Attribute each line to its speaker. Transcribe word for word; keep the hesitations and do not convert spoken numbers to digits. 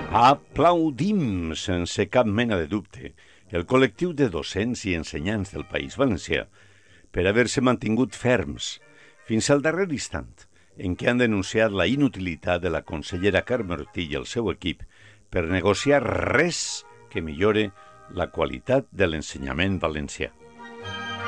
Speaker 1: Aplaudim, sense cap mena de dubte, el col·lectiu de docents i ensenyants del País Valencià per haver-se mantingut ferms fins al darrer instant en què han denunciat la inutilitat de la consellera Carme Ortiz i el seu equip per negociar res que millore la qualitat de l'ensenyament valencià.